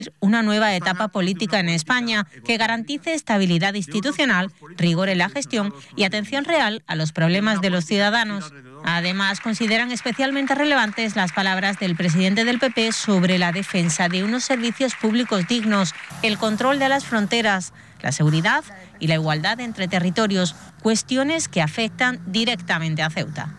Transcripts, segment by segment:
una nueva etapa política en España que garantice estabilidad institucional, rigor en la gestión y atención real a los problemas de los ciudadanos. Además, consideran especialmente relevantes las palabras del presidente del PP sobre la defensa de unos servicios públicos dignos, el control de las fronteras, la seguridad y la igualdad entre territorios, cuestiones que afectan directamente a Ceuta.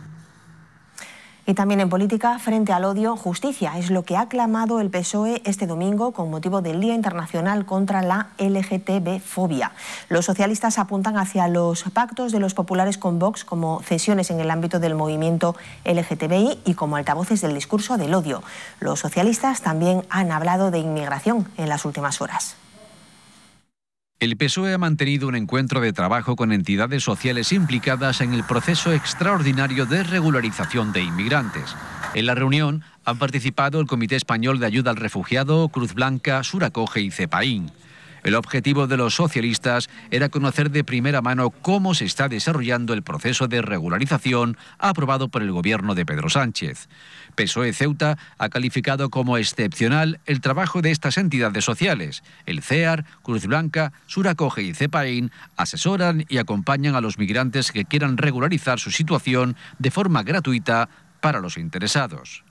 Y también en política, frente al odio, justicia es lo que ha clamado el PSOE este domingo con motivo del Día Internacional contra la LGTB-fobia. Los socialistas apuntan hacia los pactos de los populares con Vox como cesiones en el ámbito del movimiento LGTBI y como altavoces del discurso del odio. Los socialistas también han hablado de inmigración en las últimas horas. El PSOE ha mantenido un encuentro de trabajo con entidades sociales implicadas en el proceso extraordinario de regularización de inmigrantes. En la reunión han participado el Comité Español de Ayuda al Refugiado, Cruz Blanca, Suracoge y CEPAIN. El objetivo de los socialistas era conocer de primera mano cómo se está desarrollando el proceso de regularización aprobado por el gobierno de Pedro Sánchez. PSOE Ceuta ha calificado como excepcional el trabajo de estas entidades sociales. El CEAR, Cruz Blanca, Suracoge y CEPAIN asesoran y acompañan a los migrantes que quieran regularizar su situación de forma gratuita para los interesados.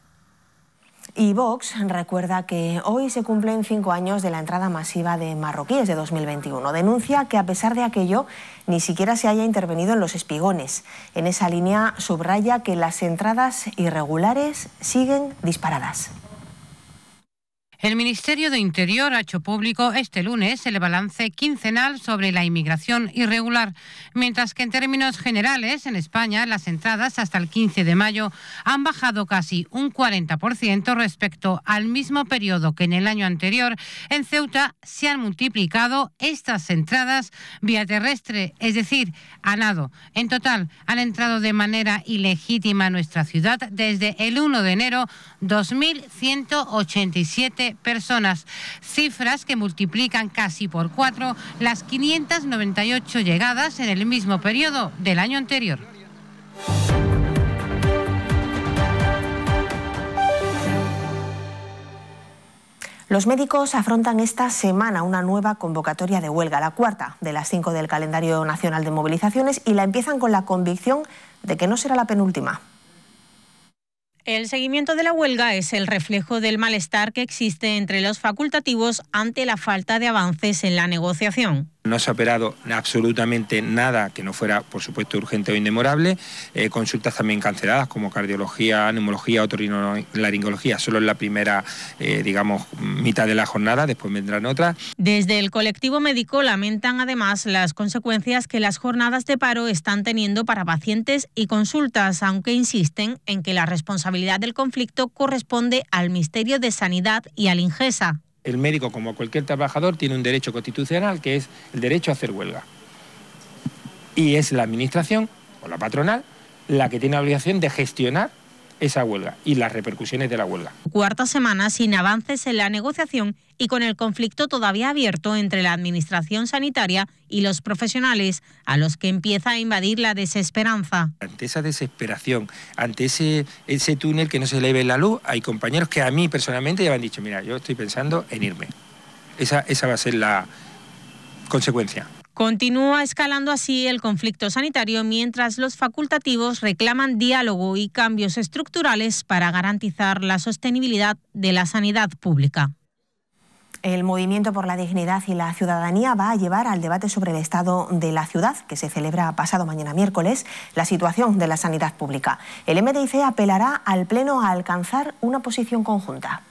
Y Vox recuerda que hoy se cumplen 5 años de la entrada masiva de marroquíes de 2021. Denuncia que a pesar de aquello ni siquiera se haya intervenido en los espigones. En esa línea subraya que las entradas irregulares siguen disparadas. El Ministerio de Interior ha hecho público este lunes el balance quincenal sobre la inmigración irregular, mientras que en términos generales en España las entradas hasta el 15 de mayo han bajado casi un 40% respecto al mismo periodo que en el año anterior. En Ceuta se han multiplicado estas entradas vía terrestre, es decir, a nado. En total han entrado de manera ilegítima a nuestra ciudad desde el 1 de enero 2.187 personas, cifras que multiplican casi por 4 las 598 llegadas en el mismo periodo del año anterior. Los médicos afrontan esta semana una nueva convocatoria de huelga, la cuarta de las 5 del calendario nacional de movilizaciones, y la empiezan con la convicción de que no será la penúltima. El seguimiento de la huelga es el reflejo del malestar que existe entre los facultativos ante la falta de avances en la negociación. No se ha operado absolutamente nada que no fuera, por supuesto, urgente o indemorable. Consultas también canceladas como cardiología, neumología, otorrinolaringología, solo en la primera, mitad de la jornada, después vendrán otras. Desde el colectivo médico lamentan además las consecuencias que las jornadas de paro están teniendo para pacientes y consultas, aunque insisten en que la responsabilidad del conflicto corresponde al Ministerio de Sanidad y al Ingesa. El médico, como cualquier trabajador, tiene un derecho constitucional que es el derecho a hacer huelga. Y es la administración o la patronal la que tiene la obligación de gestionar esa huelga y las repercusiones de la huelga. Cuarta semana sin avances en la negociación y con el conflicto todavía abierto entre la administración sanitaria y los profesionales, a los que empieza a invadir la desesperanza. Ante esa desesperación, ante ese túnel que no se le ve la luz, hay compañeros que a mí personalmente ya me han dicho, mira, yo estoy pensando en irme. Esa va a ser la consecuencia. Continúa escalando así el conflicto sanitario mientras los facultativos reclaman diálogo y cambios estructurales para garantizar la sostenibilidad de la sanidad pública. El Movimiento por la Dignidad y la Ciudadanía va a llevar al debate sobre el estado de la ciudad, que se celebra pasado mañana miércoles, la situación de la sanidad pública. El MDIC apelará al Pleno a alcanzar una posición conjunta.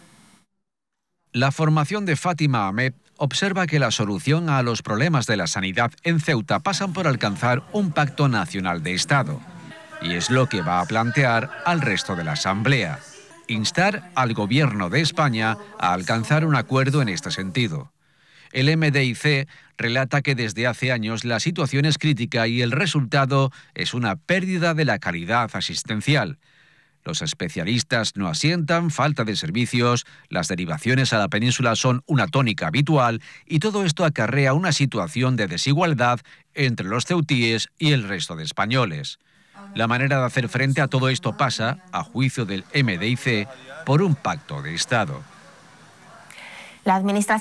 La formación de Fátima Ahmed observa que la solución a los problemas de la sanidad en Ceuta pasan por alcanzar un pacto nacional de Estado. Y es lo que va a plantear al resto de la Asamblea. Instar al Gobierno de España a alcanzar un acuerdo en este sentido. El MDIC relata que desde hace años la situación es crítica y el resultado es una pérdida de la calidad asistencial. Los especialistas no asientan, falta de servicios, las derivaciones a la península son una tónica habitual y todo esto acarrea una situación de desigualdad entre los ceutíes y el resto de españoles. La manera de hacer frente a todo esto pasa, a juicio del MDIC, por un pacto de Estado. La Administración